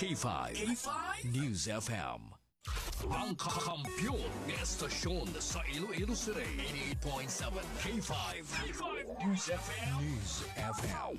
K5 News FM. Ang kakampiyon ng estasyon sa Iloilo City, 88.7 K5 News FM. News FM.